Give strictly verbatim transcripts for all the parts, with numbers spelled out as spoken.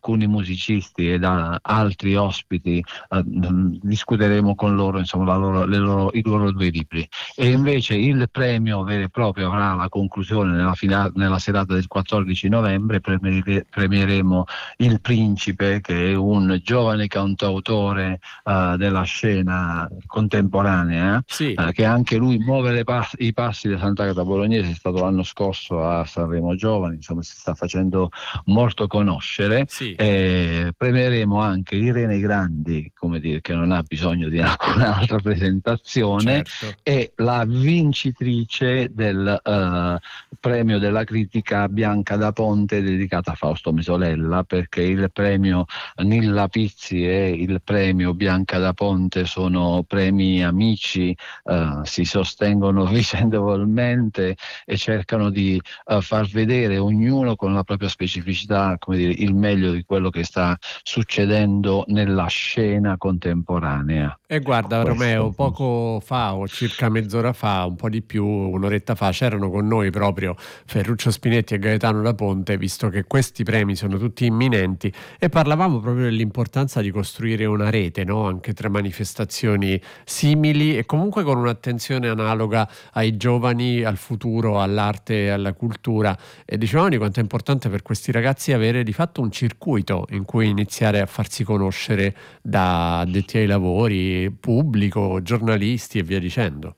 alcuni musicisti e da altri ospiti eh, discuteremo con loro, insomma, la loro, le loro, i loro due libri. E invece il premio vero e proprio avrà la conclusione nella, fina, nella serata del quattordici novembre. Premiere, premieremo Il Principe, che è un giovane cantautore uh, della scena contemporanea, sì. uh, che anche lui muove le pas- i passi di Sant'Agata Bolognese. È stato l'anno scorso a Sanremo Giovani, insomma si sta facendo molto conoscere. Sì. E premieremo anche Irene Grandi, come dire, che non ha bisogno di alcun'altra presentazione, certo. e la vincitrice del uh, premio della critica Bianca da Ponte, dedicata a Fausto Mesolella, perché il premio Nilla Pizzi e il premio Bianca da Ponte sono premi amici, uh, si sostengono vicendevolmente e cercano di uh, far vedere ognuno con la propria specificità, come dire, il meglio di quello che sta succedendo nella scena contemporanea. E guarda Questo. Romeo, poco fa o circa mezz'ora fa, un po' di più, un'oretta fa, c'erano con noi proprio Ferruccio Spinetti e Gaetano da Ponte, visto che questi premi sono tutti imminenti, e parlavamo proprio dell'importanza di costruire una rete, no? Anche tra manifestazioni simili e comunque con un'attenzione analoga ai giovani, al futuro, all'arte e alla cultura. E dicevamo di quanto è importante per questi ragazzi avere di fatto un circuito in cui iniziare a farsi conoscere da addetti ai lavori, pubblico, giornalisti e via dicendo.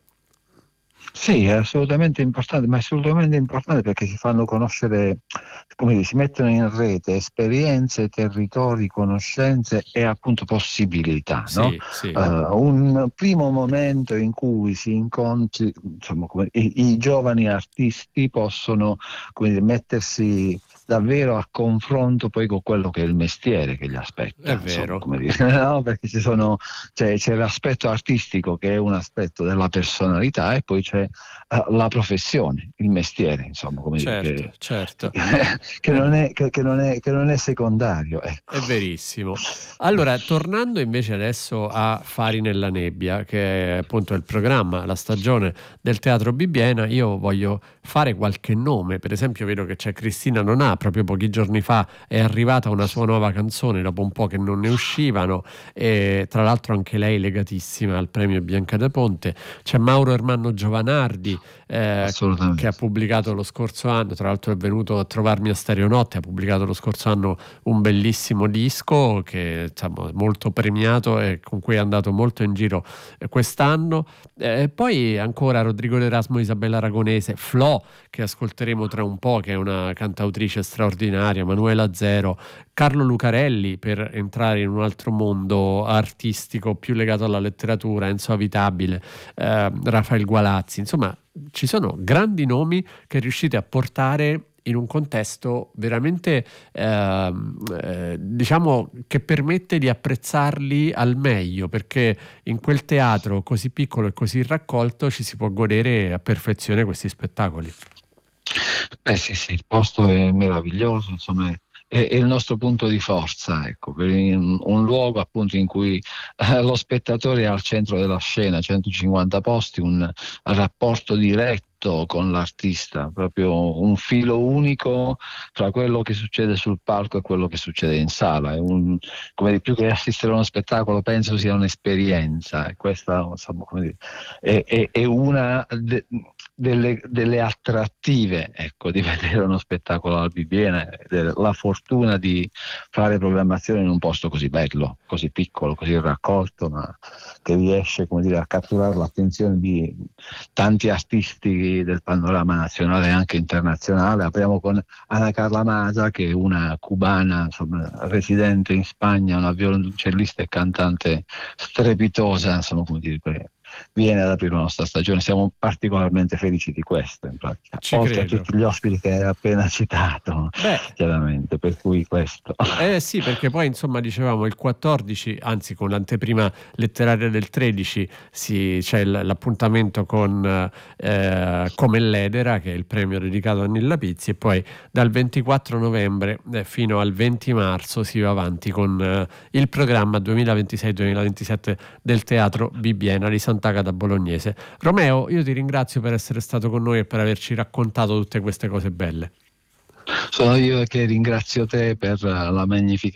Sì, è assolutamente importante, ma è assolutamente importante perché si fanno conoscere, come dire, si mettono in rete esperienze, territori, conoscenze e appunto possibilità, no? Sì, sì. Uh, un primo momento in cui si incontri, insomma, come, i, i giovani artisti possono, come dire, mettersi davvero a confronto poi con quello che è il mestiere che li aspetta. È vero. Insomma, come dire, no? Perché ci sono, c'è, c'è l'aspetto artistico che è un aspetto della personalità e poi c'è uh, la professione, il mestiere, insomma, come certo, dire, che, certo. che, non è, che, che, non è, che non è secondario. Ecco. È verissimo. Allora, tornando invece adesso a Fari nella nebbia, che è appunto il programma, la stagione del Teatro Bibbiena, io voglio fare qualche nome. Per esempio vedo che c'è Cristina Nonà, proprio pochi giorni fa è arrivata una sua nuova canzone dopo un po' che non ne uscivano, e tra l'altro anche lei legatissima al premio Bianca da Ponte. C'è Mauro Ermanno Giovanardi, eh, che ha pubblicato lo scorso anno, tra l'altro è venuto a trovarmi a Stereonotte, ha pubblicato lo scorso anno un bellissimo disco che insomma, molto premiato e con cui è andato molto in giro quest'anno. E poi ancora Rodrigo D'Erasmo, Isabella Aragonese, Flo, che ascolteremo tra un po', che è una cantautrice straordinaria, Manuela Zero, Carlo Lucarelli, per entrare in un altro mondo artistico più legato alla letteratura, Enzo Avitabile, eh, Rafael Gualazzi. Insomma, ci sono grandi nomi che riuscite a portare in un contesto veramente eh, eh, diciamo che permette di apprezzarli al meglio, perché in quel teatro così piccolo e così raccolto ci si può godere a perfezione questi spettacoli. Eh sì, sì, il posto è meraviglioso, insomma è, è il nostro punto di forza, ecco, per un, un luogo appunto in cui eh, lo spettatore è al centro della scena, centocinquanta posti, un rapporto diretto con l'artista, proprio un filo unico tra quello che succede sul palco e quello che succede in sala. È un, come più che assistere a uno spettacolo, penso sia un'esperienza, e questa insomma, come dire, è, è, è una de, delle, delle attrattive, ecco, di vedere uno spettacolo al Bibbiena, la fortuna di fare programmazione in un posto così bello, così piccolo, così raccolto, ma che riesce, come dire, a catturare l'attenzione di tanti artisti del panorama nazionale e anche internazionale. Apriamo con Ana Carla Maza, che è una cubana, insomma, residente in Spagna, una violoncellista e cantante strepitosa, insomma, come dire, viene ad aprire la nostra stagione. Siamo particolarmente felici di questo, in pratica. Ci oltre credo. a tutti gli ospiti che hai appena citato. Beh, chiaramente, per cui questo. Eh sì, perché poi insomma dicevamo il quattordici, anzi con l'anteprima letteraria del tredici si, c'è l'appuntamento con eh, Come l'Edera, che è il premio dedicato a Nilla Pizzi, e poi dal ventiquattro novembre eh, fino al venti marzo si va avanti con eh, il programma duemilaventisei duemilaventisette del Teatro Bibbiena di Sant'Agata Bolognese. Romeo, io ti ringrazio per essere stato con noi e per averci raccontato tutte queste cose belle. Sono io che ringrazio te per la magnifica